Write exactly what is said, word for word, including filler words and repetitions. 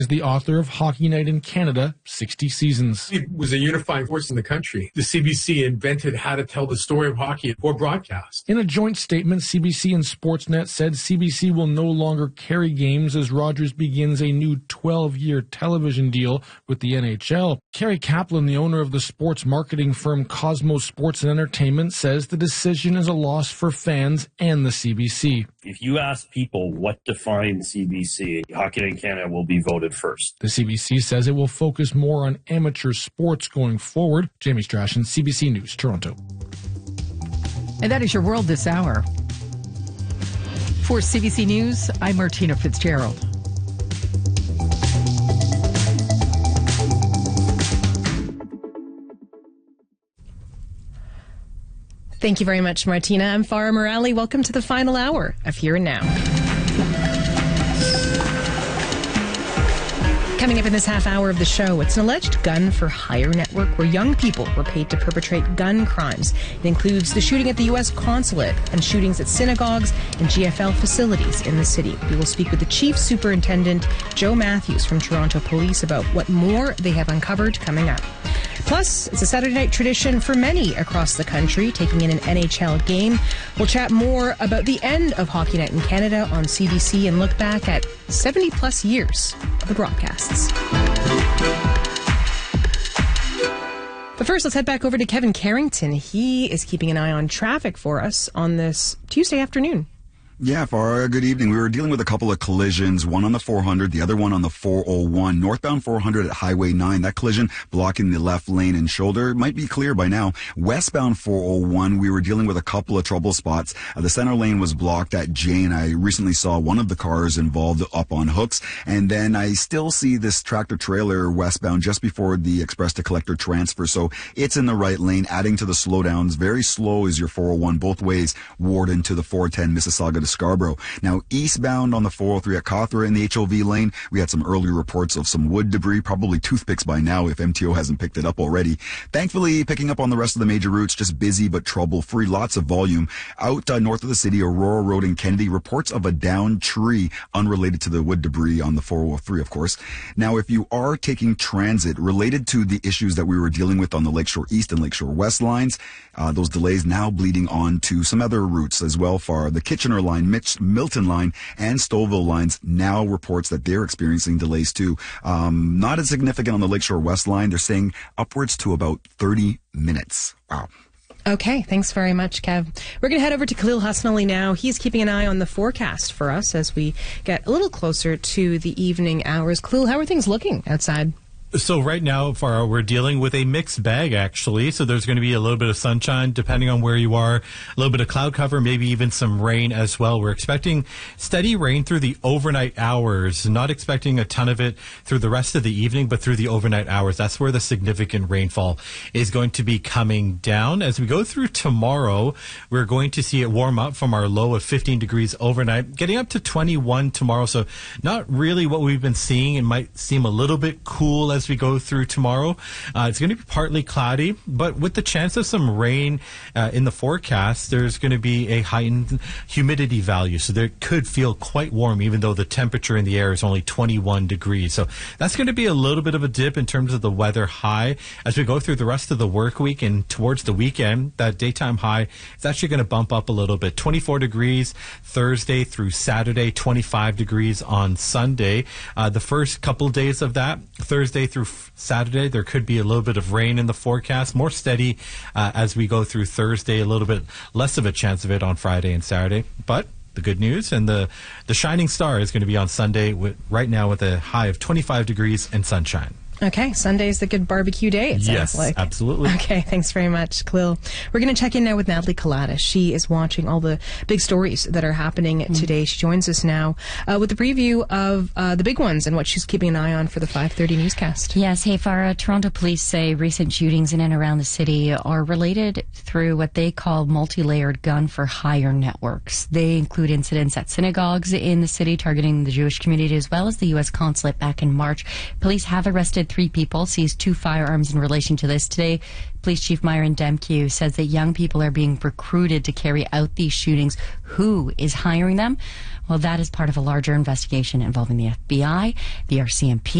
is the author of Hockey Night in Canada, sixty Seasons. It was a unifying force in the country. The C B C invented how to tell the story of hockey for broadcast. In a joint statement, C B C and Sportsnet said C B C will no longer carry games as Rogers begins a new twelve-year television deal with the N H L. Kerry Kaplan, the owner of the sports marketing firm Cosmos Sports and Entertainment, says the decision is a loss for fans and the C B C. If you ask people what defines C B C, Hockey Night in Canada will be voted first. The C B C says it will focus more on amateur sports going forward. Jamie Strachan, C B C News, Toronto. And that is your world this hour. For C B C News, I'm Martina Fitzgerald. Thank you very much, Martina. I'm Farah Morali. Welcome to the final hour of Here and Now. Coming up in this half hour of the show, it's an alleged gun for hire network where young people were paid to perpetrate gun crimes. It includes the shooting at the U S consulate and shootings at synagogues and G F L facilities in the city. We will speak with the Chief Superintendent, Joe Matthews from Toronto Police, about what more they have uncovered coming up. Plus, it's a Saturday night tradition for many across the country, taking in an N H L game. We'll chat more about the end of Hockey Night in Canada on C B C and look back at seventy plus years of the broadcasts. But first, let's head back over to Kevin Carrington. He is keeping an eye on traffic for us on this Tuesday afternoon. Yeah, Farah, good evening. We were dealing with a couple of collisions, one on the four hundred, the other one on the four oh one. Northbound four hundred at Highway nine, that collision blocking the left lane and shoulder might be clear by now. Westbound four oh one, we were dealing with a couple of trouble spots. Uh, the center lane was blocked at Jane. I recently saw one of the cars involved up on hooks. And then I still see this tractor trailer westbound just before the express to collector transfer. So it's in the right lane, adding to the slowdowns. Very slow is your four oh one both ways, Warden to the four ten Mississauga to Scarborough. Now, eastbound on the four oh three at Cawthra in the H O V lane, we had some early reports of some wood debris, probably toothpicks by now if M T O hasn't picked it up already. Thankfully, picking up on the rest of the major routes, just busy but trouble-free, lots of volume. Out uh, north of the city, Aurora Road in Kennedy, reports of a downed tree unrelated to the wood debris on the four oh three, of course. Now, if you are taking transit related to the issues that we were dealing with on the Lakeshore East and Lakeshore West lines, uh, those delays now bleeding on to some other routes as well. For the Kitchener line, Mitch Milton line and Stouffville lines now reports that they're experiencing delays too. Um, not as significant on the Lakeshore West line. They're saying upwards to about thirty minutes. Wow. Okay, thanks very much, Kev. We're going to head over to Khalil Hasnali now. He's keeping an eye on the forecast for us as we get a little closer to the evening hours. Khalil, how are things looking outside? So right now, Farah, we're dealing with a mixed bag, actually. So there's going to be a little bit of sunshine, depending on where you are, a little bit of cloud cover, maybe even some rain as well. We're expecting steady rain through the overnight hours, not expecting a ton of it through the rest of the evening, but through the overnight hours. That's where the significant rainfall is going to be coming down. As we go through tomorrow, we're going to see it warm up from our low of fifteen degrees overnight, getting up to twenty-one tomorrow. So not really what we've been seeing. It might seem a little bit cool as as we go through tomorrow. Uh, it's going to be partly cloudy, but with the chance of some rain uh, in the forecast, there's going to be a heightened humidity value. So there could feel quite warm, even though the temperature in the air is only twenty-one degrees. So that's going to be a little bit of a dip in terms of the weather high. As we go through the rest of the work week and towards the weekend, that daytime high is actually going to bump up a little bit. twenty-four degrees Thursday through Saturday, twenty-five degrees on Sunday. Uh, the first couple days of that, Thursday through Saturday, there could be a little bit of rain in the forecast, more steady uh, as we go through Thursday, a little bit less of a chance of it on Friday and Saturday. But the good news and the, the shining star is going to be on Sunday with, right now with a high of twenty-five degrees and sunshine. Okay, Sunday's the good barbecue day, it sounds yes, like. Yes, absolutely. Okay, thanks very much, Khalil. We're going to check in now with Natalie Collada. She is watching all the big stories that are happening mm. today. She joins us now uh, with a preview of uh, the big ones and what she's keeping an eye on for the five thirty newscast. Yes, hey, Farah. Toronto police say recent shootings in and around the city are related through what they call multi-layered gun for hire networks. They include incidents at synagogues in the city targeting the Jewish community as well as the U S consulate back in March. Police have arrested three people, seized two firearms in relation to this. Today, Police Chief Myron Demke says that young people are being recruited to carry out these shootings. Who is hiring them? Well, that is part of a larger investigation involving the F B I, the R C M P,